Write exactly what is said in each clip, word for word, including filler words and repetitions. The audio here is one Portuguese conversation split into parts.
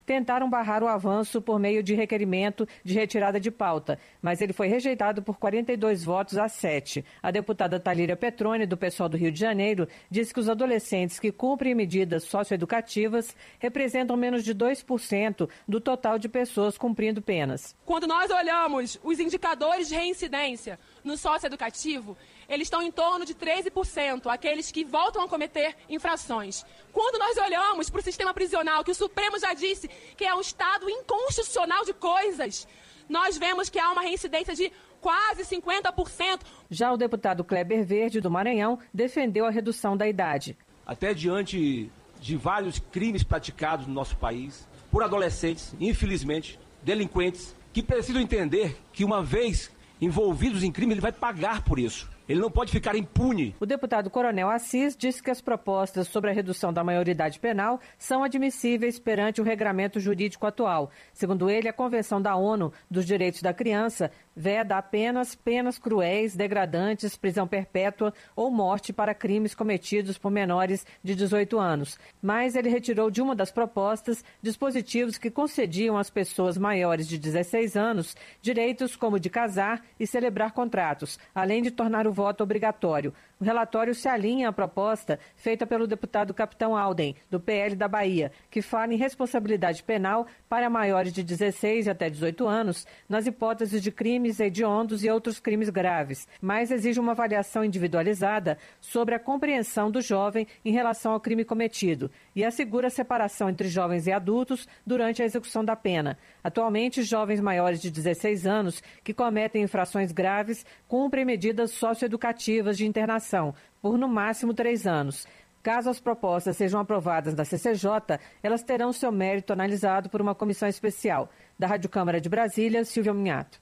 tentaram barrar o avanço por meio de requerimento de retirada de pauta, mas ele foi rejeitado por quarenta e dois votos a sete. A deputada Thalíria Petroni, do PSOL do Rio de Janeiro, disse que os adolescentes que cumprem medidas socioeducativas representam menos de dois por cento do total de pessoas cumprindo penas. Quando nós olhamos os indicadores de reincidência no socioeducativo, eles estão em torno de treze por cento, aqueles que voltam a cometer infrações. Quando nós olhamos para o sistema prisional, que o Supremo já disse que é um estado inconstitucional de coisas, nós vemos que há uma reincidência de quase cinquenta por cento. Já o deputado Kleber Verde, do Maranhão, defendeu a redução da idade. Até diante de vários crimes praticados no nosso país, por adolescentes, infelizmente, delinquentes, que precisam entender que uma vez envolvidos em crime, ele vai pagar por isso. Ele não pode ficar impune. O deputado Coronel Assis disse que as propostas sobre a redução da maioridade penal são admissíveis perante o regramento jurídico atual. Segundo ele, a Convenção da ONU dos Direitos da Criança veda apenas penas cruéis, degradantes, prisão perpétua ou morte para crimes cometidos por menores de dezoito anos. Mas ele retirou de uma das propostas dispositivos que concediam às pessoas maiores de dezesseis anos direitos como de casar e celebrar contratos, além de tornar o voto obrigatório. O relatório se alinha à proposta feita pelo deputado Capitão Alden, do P L da Bahia, que fala em responsabilidade penal para maiores de dezesseis até dezoito anos, nas hipóteses de crimes hediondos e outros crimes graves, mas exige uma avaliação individualizada sobre a compreensão do jovem em relação ao crime cometido e assegura a separação entre jovens e adultos durante a execução da pena. Atualmente, jovens maiores de dezesseis anos que cometem infrações graves cumprem medidas socioeducativas de internação por no máximo três anos. Caso as propostas sejam aprovadas da C C J, elas terão seu mérito analisado por uma comissão especial. Da Rádio Câmara de Brasília, Silvia Minhato.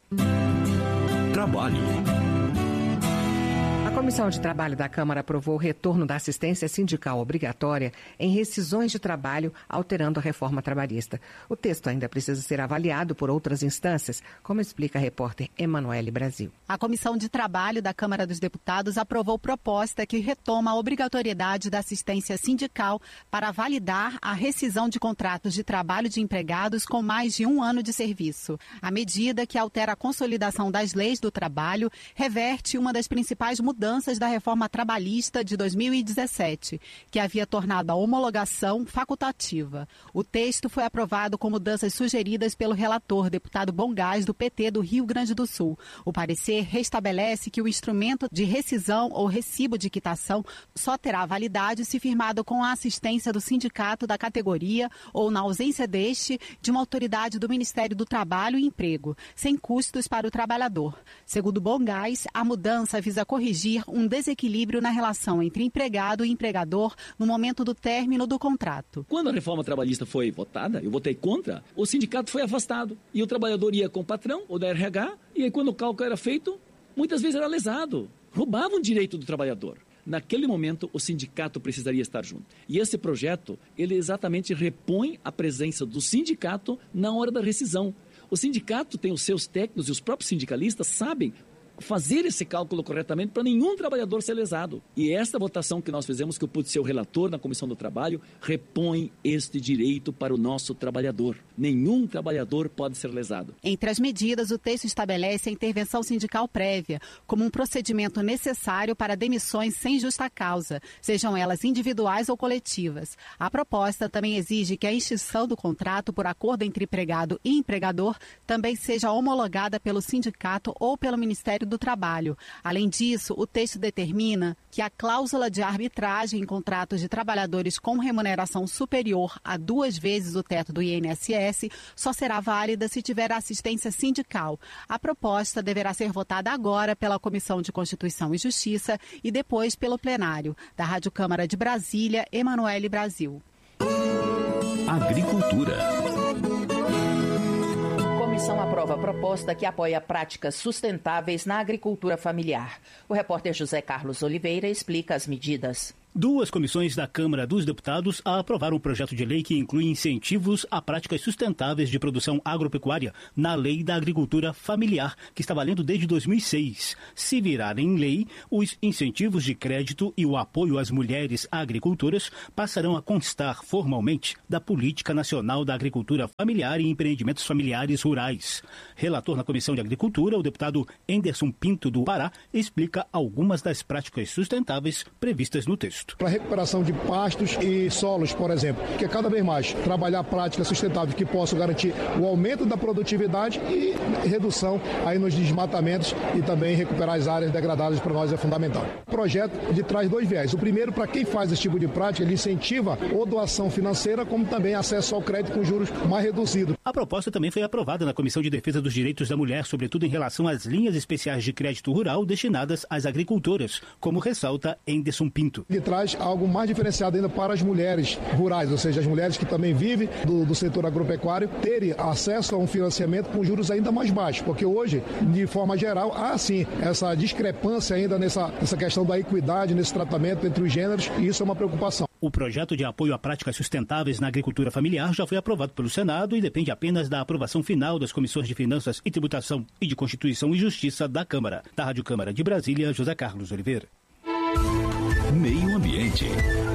Trabalho. A Comissão de Trabalho da Câmara aprovou o retorno da assistência sindical obrigatória em rescisões de trabalho, alterando a reforma trabalhista. O texto ainda precisa ser avaliado por outras instâncias, como explica a repórter Emanuele Brasil. A Comissão de Trabalho da Câmara dos Deputados aprovou proposta que retoma a obrigatoriedade da assistência sindical para validar a rescisão de contratos de trabalho de empregados com mais de um ano de serviço. A medida, que altera a consolidação das leis do trabalho, reverte uma das principais mudanças da reforma trabalhista de dois mil e dezessete, que havia tornado a homologação facultativa. O texto foi aprovado com mudanças sugeridas pelo relator, deputado Bongás, do P T do Rio Grande do Sul. O parecer restabelece que o instrumento de rescisão ou recibo de quitação só terá validade se firmado com a assistência do sindicato da categoria ou, na ausência deste, de uma autoridade do Ministério do Trabalho e Emprego, sem custos para o trabalhador. Segundo Bongás, a mudança visa corrigir um desequilíbrio na relação entre empregado e empregador no momento do término do contrato. Quando a reforma trabalhista foi votada, eu votei contra, o sindicato foi afastado e o trabalhador ia com o patrão ou da R H, e aí quando o cálculo era feito, muitas vezes era lesado, roubavam o direito do trabalhador. Naquele momento, o sindicato precisaria estar junto. E esse projeto, ele exatamente repõe a presença do sindicato na hora da rescisão. O sindicato tem os seus técnicos e os próprios sindicalistas sabem fazer esse cálculo corretamente para nenhum trabalhador ser lesado. E esta votação que nós fizemos, que eu pude ser o relator na Comissão do Trabalho, repõe este direito para o nosso trabalhador. Nenhum trabalhador pode ser lesado. Entre as medidas, o texto estabelece a intervenção sindical prévia como um procedimento necessário para demissões sem justa causa, sejam elas individuais ou coletivas. A proposta também exige que a extinção do contrato por acordo entre empregado e empregador também seja homologada pelo sindicato ou pelo Ministério do Trabalho. Além disso, o texto determina que a cláusula de arbitragem em contratos de trabalhadores com remuneração superior a duas vezes o teto do I N S S só será válida se tiver assistência sindical. A proposta deverá ser votada agora pela Comissão de Constituição e Justiça e depois pelo plenário. Da Rádio Câmara de Brasília, Emanuele Brasil. Agricultura. A comissão aprova a proposta que apoia práticas sustentáveis na agricultura familiar. O repórter José Carlos Oliveira explica as medidas. Duas comissões da Câmara dos Deputados aprovaram um projeto de lei que inclui incentivos a práticas sustentáveis de produção agropecuária na Lei da Agricultura Familiar, que está valendo desde dois mil e seis. Se virarem lei, os incentivos de crédito e o apoio às mulheres agricultoras passarão a constar formalmente da Política Nacional da Agricultura Familiar e Empreendimentos Familiares Rurais. Relator na Comissão de Agricultura, o deputado Enderson Pinto, do Pará, explica algumas das práticas sustentáveis previstas no texto. Para a recuperação de pastos e solos, por exemplo, que é cada vez mais trabalhar práticas sustentáveis que possam garantir o aumento da produtividade e redução aí nos desmatamentos e também recuperar as áreas degradadas para nós é fundamental. O projeto de traz dois viés. O primeiro, para quem faz esse tipo de prática, ele incentiva ou doação financeira, como também acesso ao crédito com juros mais reduzidos. A proposta também foi aprovada na Comissão de Defesa dos Direitos da Mulher, sobretudo em relação às linhas especiais de crédito rural destinadas às agricultoras, como ressalta Enderson Pinto. Ele traz algo mais diferenciado ainda para as mulheres rurais, ou seja, as mulheres que também vivem do, do setor agropecuário, terem acesso a um financiamento com juros ainda mais baixos, porque hoje, de forma geral, há sim essa discrepância ainda nessa, nessa questão da equidade, nesse tratamento entre os gêneros, e isso é uma preocupação. O projeto de apoio a práticas sustentáveis na agricultura familiar já foi aprovado pelo Senado e depende apenas da aprovação final das Comissões de Finanças e Tributação e de Constituição e Justiça da Câmara. Da Rádio Câmara de Brasília, José Carlos Oliveira. Meio Ambiente.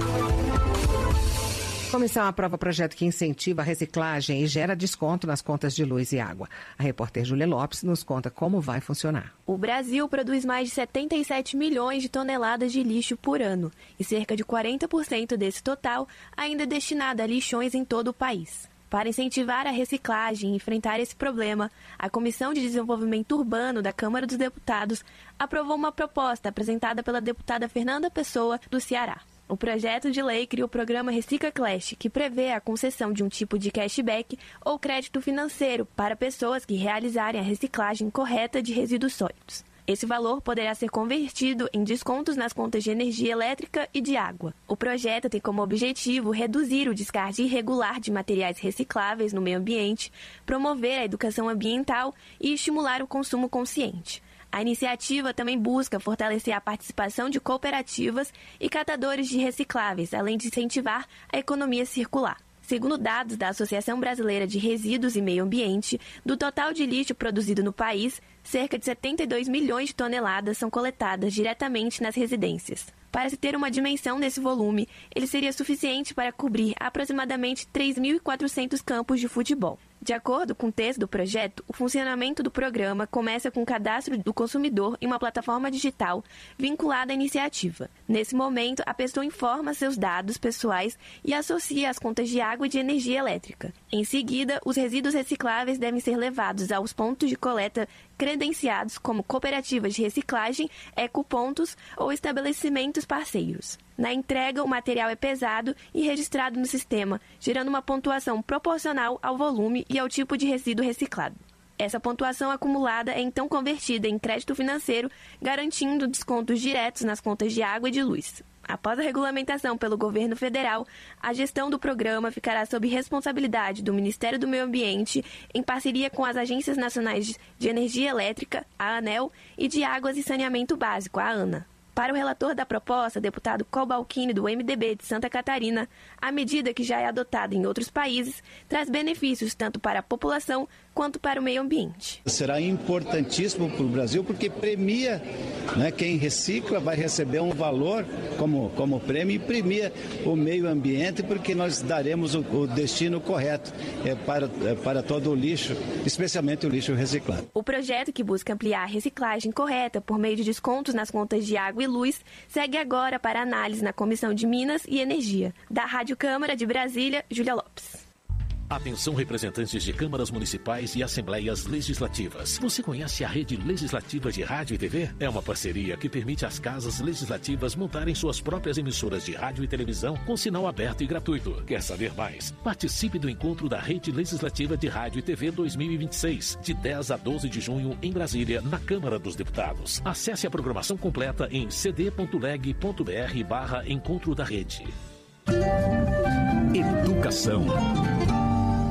Comissão aprova projeto que incentiva a reciclagem e gera desconto nas contas de luz e água. A repórter Júlia Lopes nos conta como vai funcionar. O Brasil produz mais de setenta e sete milhões de toneladas de lixo por ano e cerca de quarenta por cento desse total ainda é destinado a lixões em todo o país. Para incentivar a reciclagem e enfrentar esse problema, a Comissão de Desenvolvimento Urbano da Câmara dos Deputados aprovou uma proposta apresentada pela deputada Fernanda Pessoa, do Ceará. O projeto de lei cria o programa Recicla Clash, que prevê a concessão de um tipo de cashback ou crédito financeiro para pessoas que realizarem a reciclagem correta de resíduos sólidos. Esse valor poderá ser convertido em descontos nas contas de energia elétrica e de água. O projeto tem como objetivo reduzir o descarte irregular de materiais recicláveis no meio ambiente, promover a educação ambiental e estimular o consumo consciente. A iniciativa também busca fortalecer a participação de cooperativas e catadores de recicláveis, além de incentivar a economia circular. Segundo dados da Associação Brasileira de Resíduos e Meio Ambiente, do total de lixo produzido no país, cerca de setenta e dois milhões de toneladas são coletadas diretamente nas residências. Para se ter uma dimensão desse volume, ele seria suficiente para cobrir aproximadamente três mil e quatrocentos campos de futebol. De acordo com o texto do projeto, o funcionamento do programa começa com o cadastro do consumidor em uma plataforma digital vinculada à iniciativa. Nesse momento, a pessoa informa seus dados pessoais e associa as contas de água e de energia elétrica. Em seguida, os resíduos recicláveis devem ser levados aos pontos de coleta credenciados como cooperativas de reciclagem, ecopontos ou estabelecimentos parceiros. Na entrega, o material é pesado e registrado no sistema, gerando uma pontuação proporcional ao volume e ao tipo de resíduo reciclado. Essa pontuação acumulada é então convertida em crédito financeiro, garantindo descontos diretos nas contas de água e de luz. Após a regulamentação pelo governo federal, a gestão do programa ficará sob responsabilidade do Ministério do Meio Ambiente, em parceria com as Agências Nacionais de Energia Elétrica, a ANEEL, e de Águas e Saneamento Básico, a ANA. Para o relator da proposta, deputado Cobalcini, do M D B de Santa Catarina, a medida, que já é adotada em outros países, traz benefícios tanto para a população quanto para o meio ambiente. Será importantíssimo para o Brasil porque premia, né, quem recicla vai receber um valor como, como prêmio e premia o meio ambiente porque nós daremos o, o destino correto é, para, é, para todo o lixo, especialmente o lixo reciclado. O projeto, que busca ampliar a reciclagem correta por meio de descontos nas contas de água e luz, segue agora para análise na Comissão de Minas e Energia. Da Rádio Câmara de Brasília, Júlia Lopes. Atenção, representantes de câmaras municipais e assembleias legislativas. Você conhece a Rede Legislativa de Rádio e T V? É uma parceria que permite às casas legislativas montarem suas próprias emissoras de rádio e televisão com sinal aberto e gratuito. Quer saber mais? Participe do encontro da Rede Legislativa de Rádio e T V dois mil e vinte e seis, de dez a doze de junho, em Brasília, na Câmara dos Deputados. Acesse a programação completa em cd.leg.br barra Encontro da Rede. Educação.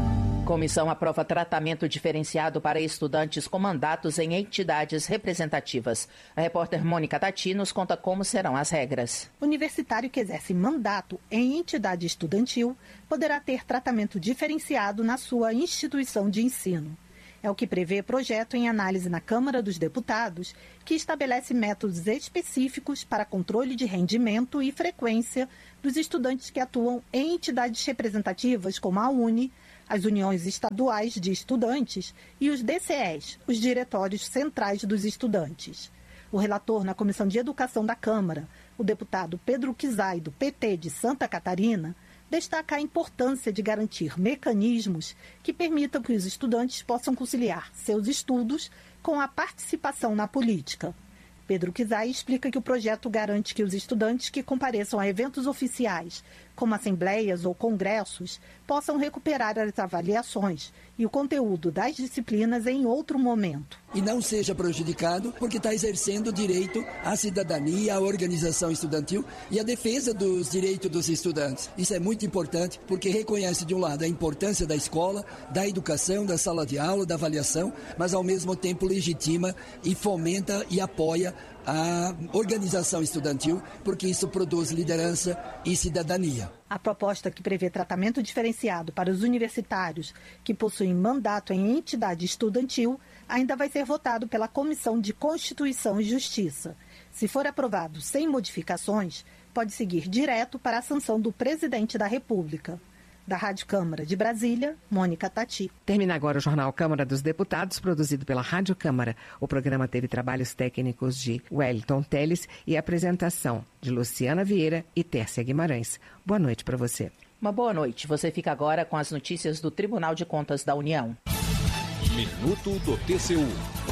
Comissão aprova tratamento diferenciado para estudantes com mandatos em entidades representativas. A repórter Mônica Tati nos conta como serão as regras. O universitário que exerce mandato em entidade estudantil poderá ter tratamento diferenciado na sua instituição de ensino. É o que prevê projeto em análise na Câmara dos Deputados, que estabelece métodos específicos para controle de rendimento e frequência dos estudantes que atuam em entidades representativas como a UNE, as uniões estaduais de estudantes e os D C Es, os diretórios centrais dos estudantes. O relator na Comissão de Educação da Câmara, o deputado Pedro Kizai, do P T de Santa Catarina, destaca a importância de garantir mecanismos que permitam que os estudantes possam conciliar seus estudos com a participação na política. Pedro Kizai explica que o projeto garante que os estudantes que compareçam a eventos oficiais, como assembleias ou congressos, possam recuperar as avaliações e o conteúdo das disciplinas em outro momento. E não seja prejudicado porque está exercendo o direito à cidadania, à organização estudantil e à defesa dos direitos dos estudantes. Isso é muito importante porque reconhece, de um lado, a importância da escola, da educação, da sala de aula, da avaliação, mas ao mesmo tempo legitima e fomenta e apoia a organização estudantil, porque isso produz liderança e cidadania. A proposta que prevê tratamento diferenciado para os universitários que possuem mandato em entidade estudantil ainda vai ser votado pela Comissão de Constituição e Justiça. Se for aprovado sem modificações, pode seguir direto para a sanção do presidente da República. Da Rádio Câmara de Brasília, Mônica Tati. Termina agora o Jornal Câmara dos Deputados, produzido pela Rádio Câmara. O programa teve trabalhos técnicos de Wellington Teles e apresentação de Luciana Vieira e Tércia Guimarães. Boa noite para você. Uma boa noite. Você fica agora com as notícias do Tribunal de Contas da União. Minuto do T C U.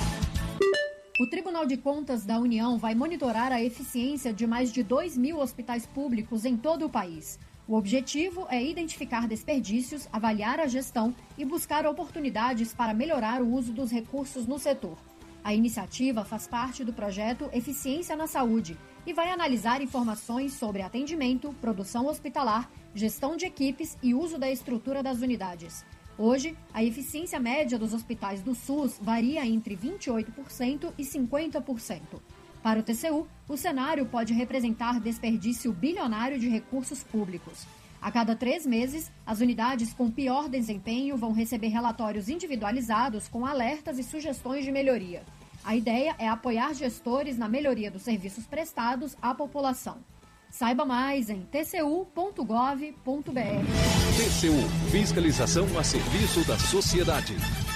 O Tribunal de Contas da União vai monitorar a eficiência de mais de dois mil hospitais públicos em todo o país. O objetivo é identificar desperdícios, avaliar a gestão e buscar oportunidades para melhorar o uso dos recursos no setor. A iniciativa faz parte do projeto Eficiência na Saúde e vai analisar informações sobre atendimento, produção hospitalar, gestão de equipes e uso da estrutura das unidades. Hoje, a eficiência média dos hospitais do SUS varia entre vinte e oito por cento e cinquenta por cento. Para o T C U, o cenário pode representar desperdício bilionário de recursos públicos. A cada três meses, as unidades com pior desempenho vão receber relatórios individualizados com alertas e sugestões de melhoria. A ideia é apoiar gestores na melhoria dos serviços prestados à população. Saiba mais em t c u ponto gov ponto b r. T C U, fiscalização a serviço da sociedade.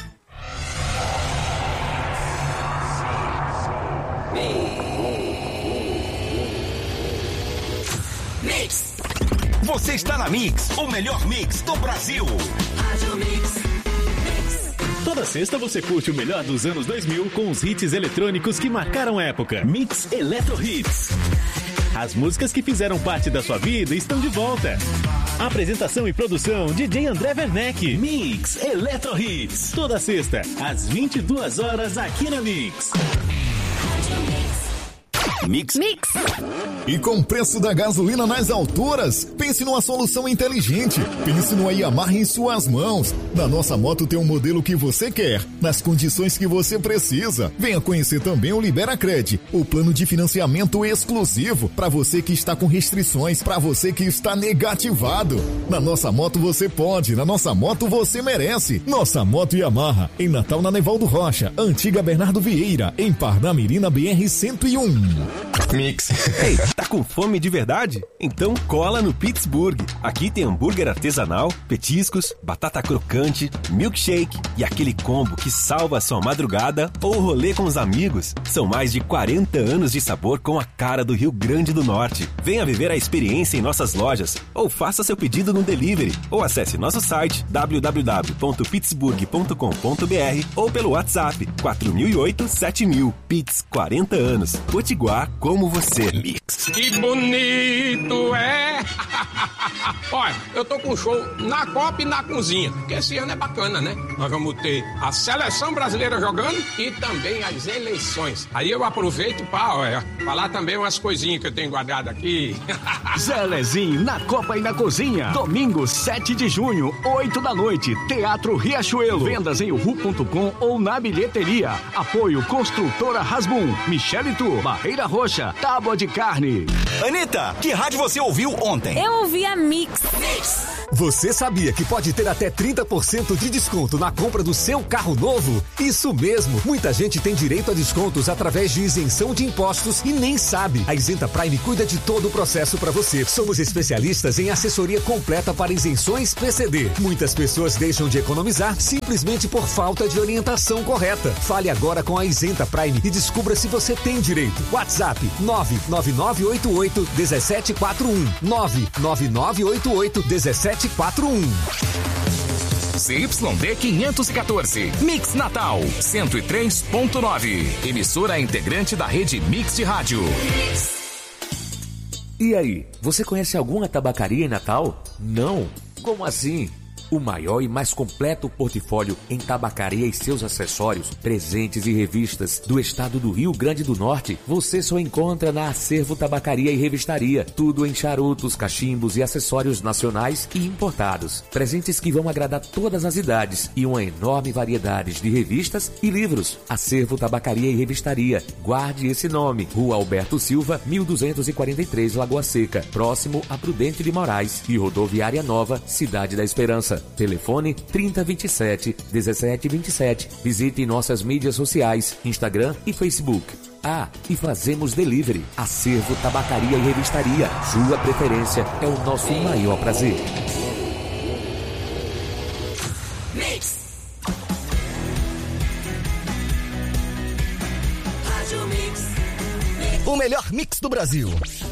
Mix. Você está na Mix, o melhor mix do Brasil. Rádio Mix. Mix. Toda sexta você curte o melhor dos anos dois mil com os hits eletrônicos que marcaram a época. Mix Eletro Hits. As músicas que fizeram parte da sua vida estão de volta. Apresentação e produção D J André Werneck. Mix Eletro Hits. Toda sexta, às vinte e duas horas aqui na Mix. Mix. Mix. E com o preço da gasolina nas alturas, pense numa solução inteligente. Pense no Yamaha em suas mãos. Na nossa moto tem um modelo que você quer, nas condições que você precisa. Venha conhecer também o Liberacred, o plano de financiamento exclusivo para você que está com restrições, para você que está negativado. Na nossa moto você pode, na nossa moto você merece. Nossa moto Yamaha, em Natal na Nevaldo Rocha, antiga Bernardo Vieira, em Parnamirim na B R cento e um. Mix. Ei, tá com fome de verdade? Então cola no Pittsburgh. Aqui tem hambúrguer artesanal, petiscos, batata crocante, milkshake e aquele combo que salva a sua madrugada ou rolê com os amigos. São mais de quarenta anos de sabor com a cara do Rio Grande do Norte. Venha viver a experiência em nossas lojas ou faça seu pedido no delivery ou acesse nosso site w w w ponto pittsburgh ponto com ponto b r ou pelo WhatsApp quatro mil e oito, sete mil. Pitts, quarenta anos. Potiguar, como você. Mix. Que bonito é! Olha, eu tô com show na Copa e na cozinha, porque esse ano é bacana, né? Nós vamos ter a seleção brasileira jogando e também as eleições. Aí eu aproveito para falar também umas coisinhas que eu tenho guardado aqui. Zelezinho na Copa e na cozinha. Domingo, sete de junho, oito da noite. Teatro Riachuelo. Vendas em uhu ponto com ou na bilheteria. Apoio Construtora Rasbum. Michele Tu. Barreira Roxa. Tábua de Carne. Anitta, que rádio você ouviu ontem? Eu ouvi a Mix. Você sabia que pode ter até trinta por cento de desconto na compra do seu carro novo? Isso mesmo! Muita gente tem direito a descontos através de isenção de impostos e nem sabe. A Isenta Prime cuida de todo o processo para você. Somos especialistas em assessoria completa para isenções P C D. Muitas pessoas deixam de economizar simplesmente por falta de orientação correta. Fale agora com a Isenta Prime e descubra se você tem direito. WhatsApp nove nove nove oito oito um sete quatro um nove nove nove oito oito um sete quatro um. C Y D quinhentos e quatorze, Mix Natal, cento e três ponto nove. Emissora integrante da rede Mix de Rádio. E aí, você conhece alguma tabacaria em Natal? Não? Como assim? O maior e mais completo portfólio em tabacaria e seus acessórios, presentes e revistas do estado do Rio Grande do Norte, você só encontra na Acervo Tabacaria e Revistaria. Tudo em charutos, cachimbos e acessórios nacionais e importados. Presentes que vão agradar todas as idades e uma enorme variedade de revistas e livros. Acervo Tabacaria e Revistaria. Guarde esse nome. Rua Alberto Silva, mil duzentos e quarenta e três, Lagoa Seca, próximo a Prudente de Moraes e Rodoviária Nova, Cidade da Esperança. Telefone trinta, vinte e sete, dezessete, vinte e sete. Visite nossas mídias sociais, Instagram e Facebook. Ah, e fazemos delivery. Acervo Tabacaria e Revistaria. Sua preferência é o nosso maior prazer. Mix. O melhor mix do Brasil.